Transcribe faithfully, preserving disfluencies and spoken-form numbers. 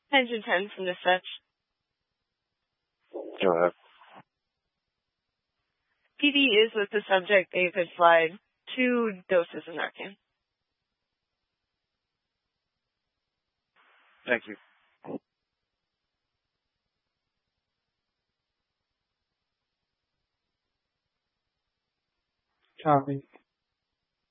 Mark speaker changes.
Speaker 1: ten to ten from the set.
Speaker 2: Go ahead.
Speaker 1: P D is with the subject that you could slide two doses of Narcan.
Speaker 2: Thank you.
Speaker 3: Copy.